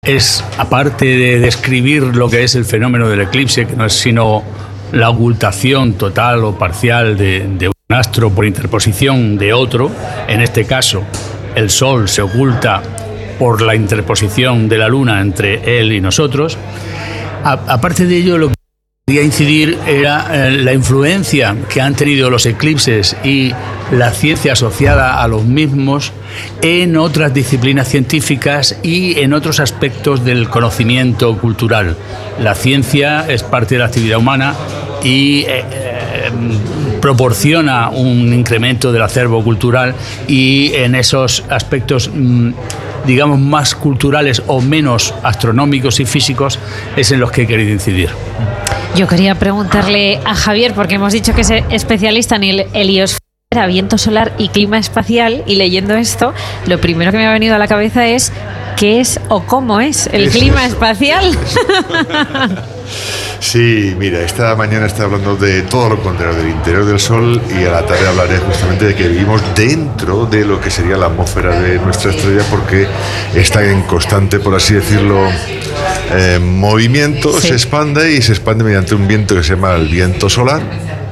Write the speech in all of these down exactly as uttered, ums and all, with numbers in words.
Es, aparte de describir lo que es el fenómeno del eclipse, que no es sino la ocultación total o parcial de, de un astro por interposición de otro, en este caso el Sol se oculta por la interposición de la Luna entre él y nosotros. A, aparte de ello, lo que quería incidir era eh, la influencia que han tenido los eclipses y la ciencia asociada a los mismos en otras disciplinas científicas y en otros aspectos del conocimiento cultural. La ciencia es parte de la actividad humana y eh, eh, proporciona un incremento del acervo cultural, y en esos aspectos mmm, digamos más culturales o menos astronómicos y físicos es en los que he querido incidir. Yo quería preguntarle a Javier, porque hemos dicho que es especialista en el heliosfera, viento solar y clima espacial, y leyendo esto, lo primero que me ha venido a la cabeza es ¿qué es o cómo es el eso, clima eso. espacial? Sí, mira, esta mañana está hablando de todo lo contrario, del interior del Sol, y a la tarde hablaré justamente de que vivimos dentro de lo que sería la atmósfera de nuestra estrella, porque está en constante, por así decirlo, eh, movimiento, sí. Se expande y se expande mediante un viento que se llama el viento solar.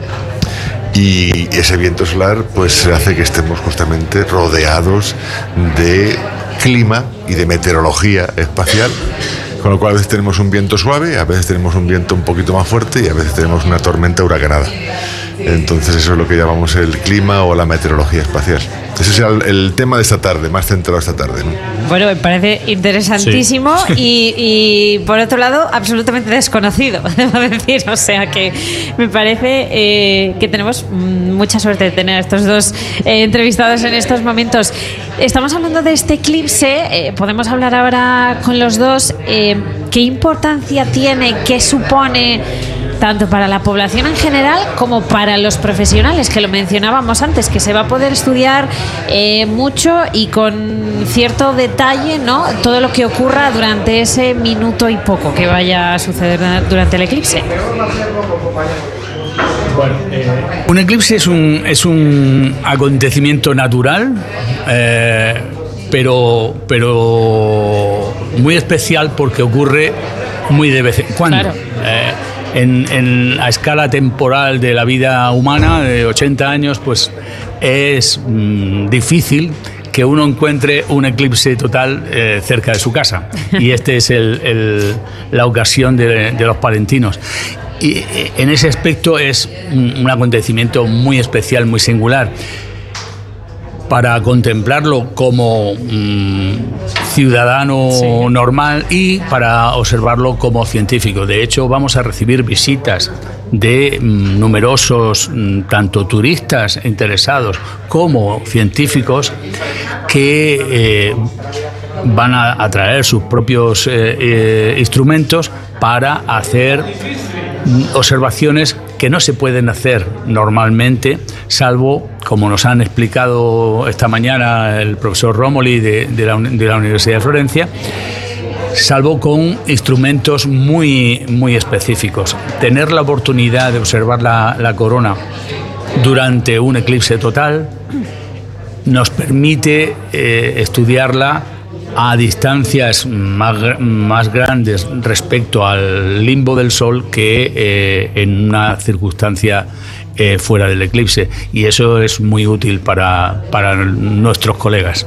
Y ese viento solar pues hace que estemos justamente rodeados de clima y de meteorología espacial, con lo cual a veces tenemos un viento suave, a veces tenemos un viento un poquito más fuerte y a veces tenemos una tormenta huracanada. Entonces eso es lo que llamamos el clima o la meteorología espacial. Ese es el, el tema de esta tarde, más centrado esta tarde, ¿no? Bueno, me parece interesantísimo, sí. y, y por otro lado absolutamente desconocido, debo decir, o sea que me parece eh, que tenemos mucha suerte de tener a estos dos eh, entrevistados en estos momentos. Estamos hablando de este eclipse, eh, podemos hablar ahora con los dos, eh, ¿qué importancia tiene, qué supone tanto para la población en general como para los profesionales, que lo mencionábamos antes, que se va a poder estudiar eh, mucho y con cierto detalle, ¿no?, todo lo que ocurra durante ese minuto y poco que vaya a suceder durante el eclipse? Bueno, eh, un eclipse es un, es un acontecimiento natural, eh, pero, pero muy especial porque ocurre muy de vez en cuando. Claro. Eh, En, en la escala temporal de la vida humana, de ochenta años, pues es mmm, difícil que uno encuentre un eclipse total eh, cerca de su casa. Y este es el, el, la ocasión de, de los palentinos. Y en ese aspecto es un, un acontecimiento muy especial, muy singular. Para contemplarlo como mmm, ciudadano sí. normal y para observarlo como científico. De hecho, vamos a recibir visitas de mmm, numerosos, mmm, tanto turistas interesados como científicos, que eh, van a, a traer sus propios eh, eh, instrumentos para hacer mmm, observaciones que no se pueden hacer normalmente, salvo, como nos han explicado esta mañana el profesor Romoli de, de, la, de la Universidad de Florencia, salvo con instrumentos muy, muy específicos. Tener la oportunidad de observar la, la corona durante un eclipse total nos permite eh, estudiarla a distancias más, más grandes respecto al limbo del Sol que eh, en una circunstancia eh, fuera del eclipse, y eso es muy útil para, para nuestros colegas.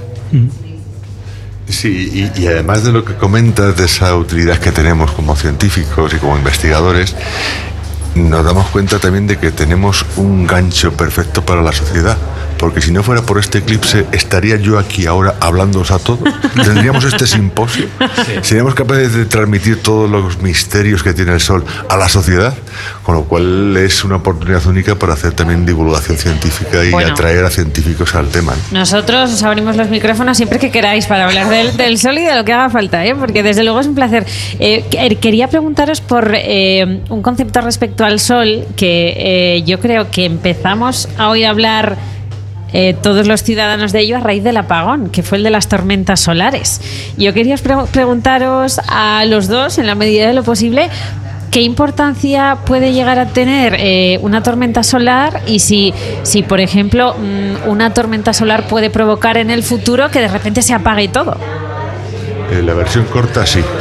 Sí, y, y además de lo que comentas, de esa utilidad que tenemos como científicos y como investigadores, nos damos cuenta también de que tenemos un gancho perfecto para la sociedad, porque si no fuera por este eclipse, estaría yo aquí ahora hablándoos a todos. Tendríamos este simposio. Sí. Seríamos capaces de transmitir todos los misterios que tiene el Sol a la sociedad, con lo cual es una oportunidad única para hacer también divulgación científica y bueno, atraer a científicos al tema, ¿no? Nosotros os abrimos los micrófonos siempre que queráis para hablar del, del Sol y de lo que haga falta, ¿eh? Porque desde luego es un placer. Eh, quería preguntaros por eh, un concepto respecto al Sol que eh, yo creo que empezamos a oír hablar Eh, todos los ciudadanos de ello a raíz del apagón, que fue el de las tormentas solares. Yo quería pre- preguntaros a los dos, en la medida de lo posible, ¿qué importancia puede llegar a tener eh, una tormenta solar? Y si, si, por ejemplo, mmm, una tormenta solar puede provocar en el futuro que de repente se apague todo. Eh, la versión corta sí.